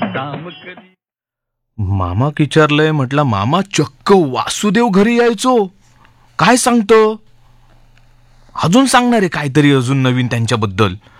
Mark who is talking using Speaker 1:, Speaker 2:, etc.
Speaker 1: काम करी.
Speaker 2: मामा विचारलंय म्हटलं, मामा चक्क वासुदेव घरी यायचो. काय सांगतो? अजून सांगणार आहे काहीतरी अजून नवीन त्यांच्याबद्दल.